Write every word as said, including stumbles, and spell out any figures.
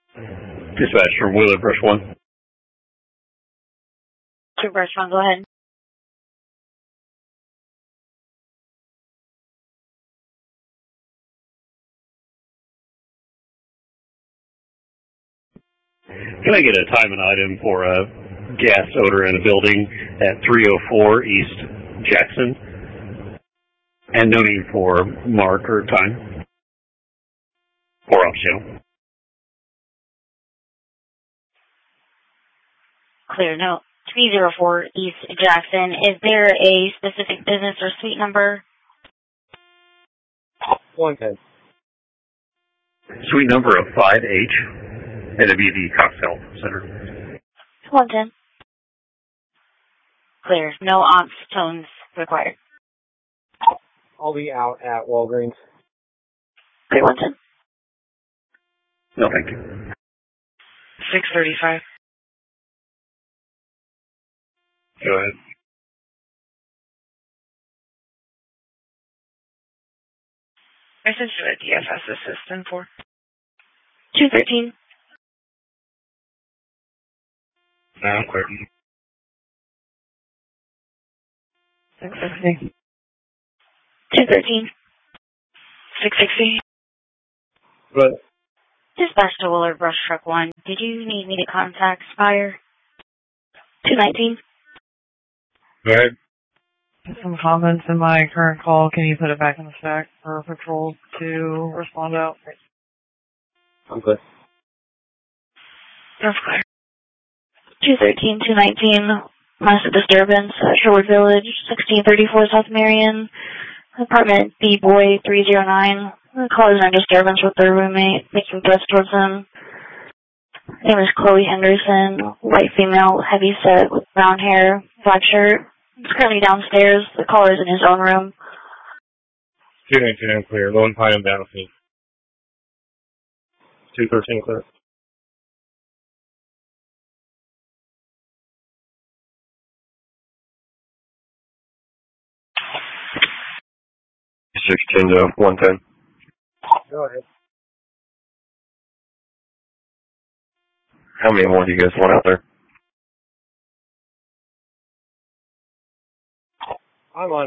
Dispatch from Wheeler Brush one. Two Brush one, go ahead. Can I get a time and item for a gas odor in a building at three oh four East Jackson? And no need for mark or time. Or off channel. Clear, no. three oh four East Jackson. Is there a specific business or suite number? one ten. Suite number of five H. And it'd be the cocktail center. one ten. Clear. No aunts, tones required. I'll be out at Walgreens. Clear, one ten. No, thank you. six thirty-five. Go ahead. I sent you a D F S assistant for two thirteen. No, I'm clear. six sixty. two thirteen. six sixty. But Dispatch to Wheeler Brush Truck one. Did you need me to contact Spire? two nineteen. go ahead. Some comments in my current call. Can you put it back in the stack for patrol to respond out? I'm good. That's clear. two thirteen, two nineteen. Massive disturbance at Sherwood Village, sixteen thirty-four South Marion. Apartment B Boy three oh nine. Causing a disturbance with their roommate, making threats towards them. Name is Chloe Henderson, white female, heavy set with brown hair, black shirt. He's currently downstairs. The caller's in his own room. two nineteen, I'm clear. Low and Pine, I'm down with me. two thirteen, clear. sixteen to one ten. Go ahead. How many more do you guys want out there? I'm on